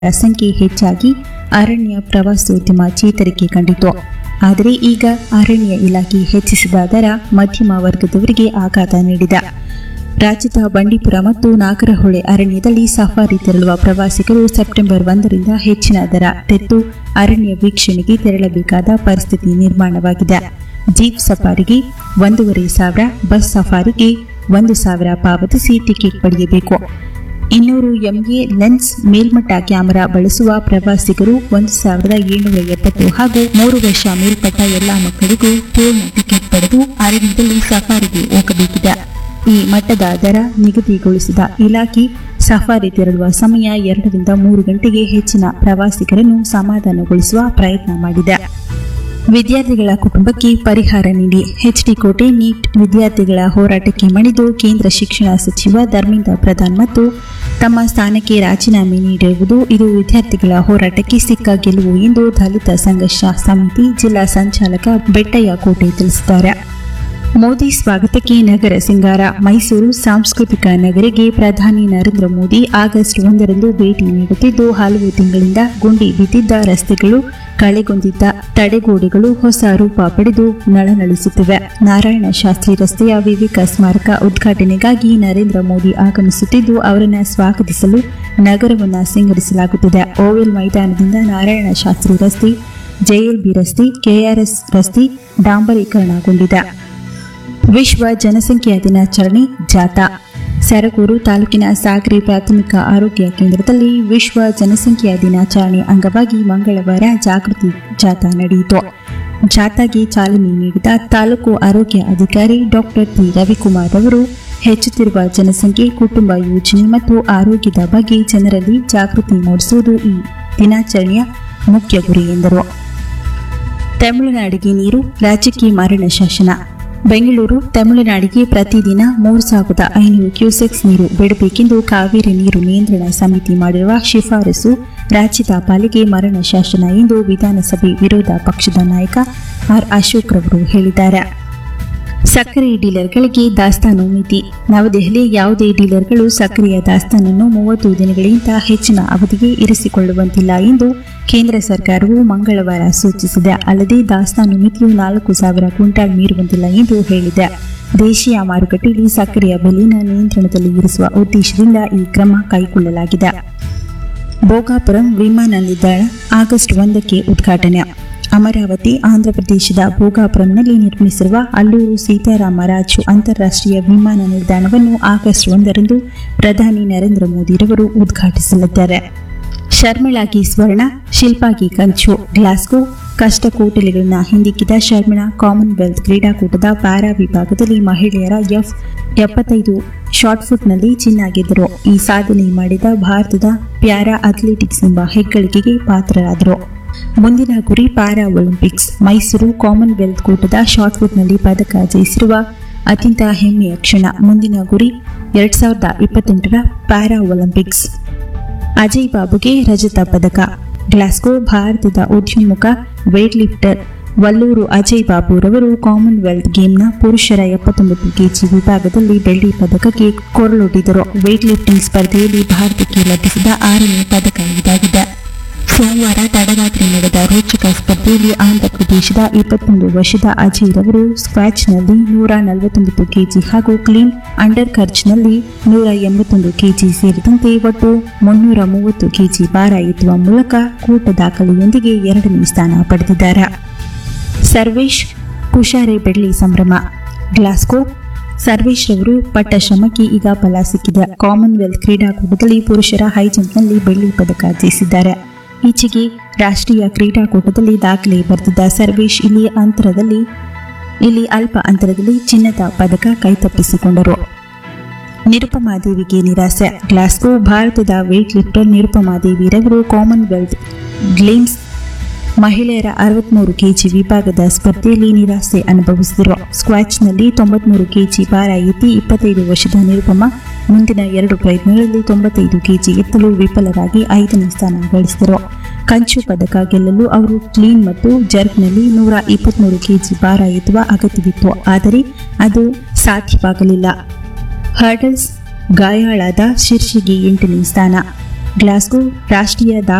ಸಂಖ್ಯೆ ಹೆಚ್ಚಾಗಿ ಅರಣ್ಯ ಪ್ರವಾಸೋದ್ಯಮ ಚೇತರಿಕೆ ಕಂಡಿತು. ಆದರೆ ಈಗ ಅರಣ್ಯ ಇಲಾಖೆ ಹೆಚ್ಚಿಸಿದ ದರ ಮಧ್ಯಮ ವರ್ಗದವರಿಗೆ ಆಘಾತ ನೀಡಿದೆ. ರಾಜ್ಯದ ಬಂಡೀಪುರ ಮತ್ತು ನಾಗರಹೊಳೆ ಅರಣ್ಯದಲ್ಲಿ ಸಫಾರಿ ತೆರಳುವ ಪ್ರವಾಸಿಗರು ಸೆಪ್ಟೆಂಬರ್ 1ರಿಂದ ಹೆಚ್ಚಿನ ದರ ತೆತ್ತು ಅರಣ್ಯ ವೀಕ್ಷಣೆಗೆ ತೆರಳಬೇಕಾದ ಪರಿಸ್ಥಿತಿ ನಿರ್ಮಾಣವಾಗಿದೆ. ಜೀಪ್ ಸಫಾರಿಗೆ 1,500, ಬಸ್ ಸಫಾರಿಗೆ 1,000 ಪಾವತಿಸಿ ಟಿಕೆಟ್ ಪಡೆಯಬೇಕು. 200 MA ಲೆನ್ಸ್ ಮೇಲ್ಮಟ್ಟ ಕ್ಯಾಮೆರಾ ಬಳಸುವ ಪ್ರವಾಸಿಗರು 1,770 ಹಾಗೂ 3 ವರ್ಷ ಮೇಲ್ಪಟ್ಟ ಎಲ್ಲಾ ಮಕ್ಕಳಿಗೂ ಪೂರ್ಣ ಟಿಕೆಟ್ ಪಡೆದು ಅರಣ್ಯದಲ್ಲಿ ಸಫಾರಿಗೆ ಹೋಗಬೇಕಿದೆ. ಈ ಮಟ್ಟದ ದರ ನಿಗದಿಗೊಳಿಸಿದ ಇಲಾಖೆ ಸಫಾರಿ ತೆರಳುವ ಸಮಯ 2 ರಿಂದ 3 ಗಂಟೆಗೆ ಹೆಚ್ಚಿನ ಪ್ರವಾಸಿಗರನ್ನು ಸಮಾಧಾನಗೊಳಿಸುವ ಪ್ರಯತ್ನ ಮಾಡಿದೆ. ವಿದ್ಯಾರ್ಥಿಗಳ ಕುಟುಂಬಕ್ಕೆ ಪರಿಹಾರ ನೀಡಿ HT ಕೋಟೆ ನೀಟ್ ವಿದ್ಯಾರ್ಥಿಗಳ ಹೋರಾಟಕ್ಕೆ ಮಣಿದು ಕೇಂದ್ರ ಶಿಕ್ಷಣ ಸಚಿವ ಧರ್ಮೇಂದ್ರ ಪ್ರಧಾನ್ ಮತ್ತು ತಮ್ಮ ಸ್ಥಾನಕ್ಕೆ ರಾಜೀನಾಮೆ ನೀಡಿರುವುದು ಇದು ವಿದ್ಯಾರ್ಥಿಗಳ ಹೋರಾಟಕ್ಕೆ ಸಿಕ್ಕ ಗೆಲುವು ಎಂದು ದಲಿತ ಸಂಘರ್ಷ ಸಮಿತಿ ಜಿಲ್ಲಾ ಸಂಚಾಲಕ ಬೆಟ್ಟಯ್ಯ ಕೋಟೆ ತಿಳಿಸಿದ್ದಾರೆ. ಮೋದಿ ಸ್ವಾಗತಕ್ಕೆ ನಗರ ಸಿಂಗಾರ. ಮೈಸೂರು ಸಾಂಸ್ಕೃತಿಕ ನಗರಿಗೆ ಪ್ರಧಾನಿ ನರೇಂದ್ರ ಮೋದಿ ಆಗಸ್ಟ್ 1ರಂದು ಭೇಟಿ ನೀಡುತ್ತಿದ್ದು, ಹಲವು ತಿಂಗಳಿಂದ ಗುಂಡಿ ಬಿದ್ದಿದ್ದ ರಸ್ತೆಗಳು, ಕಳೆಗೊಂದಿದ್ದ ತಡೆಗೋಡೆಗಳು ಹೊಸ ರೂಪ ಪಡೆದು ನಳನಳಿಸುತ್ತಿವೆ. ನಾರಾಯಣ ಶಾಸ್ತ್ರಿ ರಸ್ತೆಯ ವಿವೇಕ ಸ್ಮಾರಕ ಉದ್ಘಾಟನೆಗಾಗಿ ನರೇಂದ್ರ ಮೋದಿ ಆಗಮಿಸುತ್ತಿದ್ದು, ಅವರನ್ನು ಸ್ವಾಗತಿಸಲು ನಗರವನ್ನು ಸಿಂಗರಿಸಲಾಗುತ್ತಿದೆ. ಓವೆಲ್ ಮೈದಾನದಿಂದ ನಾರಾಯಣ ಶಾಸ್ತ್ರಿ ರಸ್ತೆ, JLB ರಸ್ತೆ, KRS ರಸ್ತೆ ಡಾಂಬರೀಕರಣಗೊಂಡಿದೆ. ವಿಶ್ವ ಜನಸಂಖ್ಯಾ ದಿನಾಚರಣೆ ಜಾಥಾ. ಸರಗೂರು ತಾಲೂಕಿನ ಸಾಗರಿ ಪ್ರಾಥಮಿಕ ಆರೋಗ್ಯ ಕೇಂದ್ರದಲ್ಲಿ ವಿಶ್ವ ಜನಸಂಖ್ಯಾ ದಿನಾಚರಣೆ ಅಂಗವಾಗಿ ಮಂಗಳವಾರ ಜಾಗೃತಿ ಜಾಥಾ ನಡೆಯಿತು. ಜಾಥಾಗೆ ಚಾಲನೆ ನೀಡಿದ ತಾಲೂಕು ಆರೋಗ್ಯ ಅಧಿಕಾರಿ ಡಾಕ್ಟರ್ ಟಿ ರವಿಕುಮಾರ್ ಅವರು ಹೆಚ್ಚುತ್ತಿರುವ ಜನಸಂಖ್ಯೆ, ಕುಟುಂಬ ಯೋಜನೆ ಮತ್ತು ಆರೋಗ್ಯದ ಬಗ್ಗೆ ಜನರಲ್ಲಿ ಜಾಗೃತಿ ಮೂಡಿಸುವುದು ಈ ದಿನಾಚರಣೆಯ ಮುಖ್ಯ ಗುರಿ ಎಂದರು. ತಮಿಳುನಾಡಿಗೆ ನೀರು, ರಾಜ್ಯಕ್ಕೆ ಮರಣ ಶಾಸನ. ಬೆಂಗಳೂರು ತಮಿಳುನಾಡಿಗೆ ಪ್ರತಿದಿನ 3,500 ಕ್ಯೂಸೆಕ್ಸ್ ನೀರು ಬಿಡಬೇಕೆಂದು ಕಾವೇರಿ ನೀರು ನಿಯಂತ್ರಣ ಸಮಿತಿ ಮಾಡಿರುವ ಶಿಫಾರಸು ರಾಜ್ಯದ ಪಾಲಿಗೆ ಮರಣ ಶಾಸನ ಎಂದು ವಿಧಾನಸಭೆ ವಿರೋಧ ಪಕ್ಷದ ನಾಯಕ ಆರ್ ಅಶೋಕ್ ರವರು ಹೇಳಿದ್ದಾರೆ. ಸಕ್ಕರೆ ಡೀಲರ್ಗಳಿಗೆ ದಾಸ್ತಾನು ಮಿತಿ. ನವದೆಹಲಿ ಯಾವುದೇ ಡೀಲರ್ಗಳು ಸಕ್ಕರೆಯ ದಾಸ್ತಾನನ್ನು 30 ದಿನಗಳಿಗಿಂತ ಹೆಚ್ಚಿನ ಅವಧಿಗೆ ಇರಿಸಿಕೊಳ್ಳುವಂತಿಲ್ಲ ಎಂದು ಕೇಂದ್ರ ಸರ್ಕಾರವು ಮಂಗಳವಾರ ಸೂಚಿಸಿದೆ. ಅಲ್ಲದೆ ದಾಸ್ತಾನು ಮಿತಿಯು 4,000 ಕ್ವಿಂಟಾಲ್ ಮೀರುವಂತಿಲ್ಲ ಎಂದು ಹೇಳಿದೆ. ದೇಶೀಯ ಮಾರುಕಟ್ಟೆಯಲ್ಲಿ ಸಕ್ಕರೆಯ ಬೆಲೆಯನ್ನು ನಿಯಂತ್ರಣದಲ್ಲಿ ಇರಿಸುವ ಉದ್ದೇಶದಿಂದ ಈ ಕ್ರಮ ಕೈಗೊಳ್ಳಲಾಗಿದೆ. ಭೋಗಾಪುರಂ ವಿಮಾನ ನಿಲ್ದಾಣ ಆಗಸ್ಟ್ 1ಕ್ಕೆ ಉದ್ಘಾಟನೆ. ಅಮರಾವತಿ ಆಂಧ್ರಪ್ರದೇಶದ ಭೋಗಾಪುರಂನಲ್ಲಿ ನಿರ್ಮಿಸಿರುವ ಅಲ್ಲೂರು ಸೀತಾರಾಮರಾಜು ಅಂತಾರಾಷ್ಟ್ರೀಯ ವಿಮಾನ ನಿಲ್ದಾಣವನ್ನು ಆಗಸ್ಟ್ 1ರಂದು ಪ್ರಧಾನಿ ನರೇಂದ್ರ ಮೋದಿರವರು ಉದ್ಘಾಟಿಸಲಿದ್ದಾರೆ. ಶರ್ಮಿಳಾಗೆ ಸ್ವರ್ಣ, ಶಿಲ್ಪಾಗೆ ಕಂಚು. ಗ್ಲಾಸ್ಗೋ ಕಷ್ಟಕೋಟಲೆಗಳನ್ನ ಹಿಂದಿಕ್ಕಿದ ಶರ್ಮಿಳಾ ಕಾಮನ್ವೆಲ್ತ್ ಕ್ರೀಡಾಕೂಟದ ಪ್ಯಾರಾ ವಿಭಾಗದಲ್ಲಿ ಮಹಿಳೆಯರ F75 ಶಾಟ್ಪುಟ್ನಲ್ಲಿ ಚಿನ್ನ ಗೆದ್ದರು. ಈ ಸಾಧನೆ ಮಾಡಿದ ಭಾರತದ ಪ್ಯಾರಾ ಅಥ್ಲೆಟಿಕ್ಸ್ ಎಂಬ ಹೆಗ್ಗಳಿಕೆಗೆ ಪಾತ್ರರಾದರು. ಮುಂದಿನ ಗುರಿ ಪ್ಯಾರಾ ಒಲಿಂಪಿಕ್ಸ್. ಮೈಸೂರು ಕಾಮನ್ವೆಲ್ತ್ ಕೂಟದ ಶಾಟ್ಪುಟ್ನಲ್ಲಿ ಪದಕ ಜಯಿಸಿರುವ ಅತ್ಯಂತ ಹೆಮ್ಮೆಯ ಕ್ಷಣ. ಮುಂದಿನ ಗುರಿ 2028ರ ಪ್ಯಾರಾ ಒಲಿಂಪಿಕ್ಸ್. ಅಜಯ್ ಬಾಬುಗೆ ರಜತ ಪದಕ. ಗ್ಲಾಸ್ಗೋ ಭಾರತದ ಉದ್ಯೋನ್ಮುಖ ವೇಟ್ ಲಿಫ್ಟರ್ ವಲ್ಲೂರು ಅಜಯ್ ಬಾಬುರವರು ಕಾಮನ್ವೆಲ್ತ್ ಗೇಮ್ನ ಪುರುಷರ 79 ಕೆಜಿ ವಿಭಾಗದಲ್ಲಿ ಬೆಳ್ಳಿ ಪದಕಕ್ಕೆ ಕೊರಳೊಡ್ಡಿದರು. ವೇಟ್ ಲಿಫ್ಟಿಂಗ್ ಸ್ಪರ್ಧೆಯಲ್ಲಿ ಭಾರತಕ್ಕೆ ಲಭಿಸಿದ 6ನೇ ಪದಕ ಇದಾಗಿದೆ. ಸೋಮವಾರ ತಡರಾತ್ರಿ ನಡೆದ ರೋಚಕ ಸ್ಪರ್ಧೆಯಲ್ಲಿ ಆಂಧ್ರಪ್ರದೇಶದ 21 ವರ್ಷದ ಅಜಯ್ ರವರು ಸ್ಕ್ವಾಚ್ನಲ್ಲಿ 149 ಕೆಜಿ ಹಾಗೂ ಕ್ಲೀನ್ ಅಂಡರ್ ಖರ್ಚ್ನಲ್ಲಿ 181 ಕೆಜಿ ಸೇರಿದಂತೆ ಒಟ್ಟು 330 ಕೆಜಿ ಭಾರ ಎತ್ತುವ ಮೂಲಕ ಕೂಟ ದಾಖಲೆಯೊಂದಿಗೆ 2ನೇ ಸ್ಥಾನ ಪಡೆದಿದ್ದಾರೆ. ಸರ್ವೇಶ್ ಕುಶಾರೆ ಬೆಳ್ಳಿ ಸಂಭ್ರಮ. ಗ್ಲಾಸ್ಗೋ ಸರ್ವೇಶ್ ರವರು ಪಟ್ಟ ಶ್ರಮಕ್ಕೆ ಈಗ ಫಲ ಸಿಕ್ಕಿದೆ. ಕಾಮನ್ವೆಲ್ತ್ ಕ್ರೀಡಾಕೂಟದಲ್ಲಿ ಪುರುಷರ ಹೈಜಂಪ್ನಲ್ಲಿ ಬೆಳ್ಳಿ ಪದಕ ಜಯಿಸಿದ್ದಾರೆ. ಈಚೆಗೆ ರಾಷ್ಟ್ರೀಯ ಕ್ರೀಡಾಕೂಟದಲ್ಲಿ ದಾಖಲೆ ಬರೆದಿದ್ದ ಸರ್ವೇಶ್ ಇಲ್ಲಿ ಅಲ್ಪ ಅಂತರದಲ್ಲಿ ಚಿನ್ನದ ಪದಕ ಕೈತಪ್ಪಿಸಿಕೊಂಡರು. ನಿರುಪಮಾದೇವಿಗೆ ನಿರಾಸೆ. ಗ್ಲಾಸ್ಗೋ ಭಾರತದ ವೇಟ್ ಲಿಫ್ಟರ್ ನಿರುಪಮಾದೇವಿರವರು ಕಾಮನ್ವೆಲ್ತ್ ಗೇಮ್ಸ್ ಮಹಿಳೆಯರ 63 ಕೆಜಿ ವಿಭಾಗದ ಸ್ಪರ್ಧೆಯಲ್ಲಿ ನಿರಾಸೆ ಅನುಭವಿಸಿದರು. ಸ್ಕ್ವಾಚ್ನಲ್ಲಿ 93 ಕೆಜಿ ಭಾರ ಎತ್ತಿ 25 ವರ್ಷದ ನಿರುಪಮ ಮುಂದಿನ 2 ಪ್ರಯತ್ನಗಳಲ್ಲಿ 95 ಕೆಜಿ ಎತ್ತಲು ವಿಫಲರಾಗಿ 5ನೇ ಸ್ಥಾನ ಗಳಿಸಿದರು. ಕಂಚು ಪದಕ ಗೆಲ್ಲಲು ಅವರು ಕ್ಲೀನ್ ಮತ್ತು ಜರ್ಕ್ನಲ್ಲಿ 123 ಕೆಜಿ ಭಾರ ಎತ್ತುವ ಅಗತ್ಯವಿತ್ತು, ಆದರೆ ಅದು ಸಾಧ್ಯವಾಗಲಿಲ್ಲ. ಹರ್ಡಲ್ಸ್ ಗಾಯಾಳಾದ ಶೀರ್ಷಿಗೆ 8ನೇ ಸ್ಥಾನ. ಗ್ಲಾಸ್ಗೋ ರಾಷ್ಟ್ರೀಯ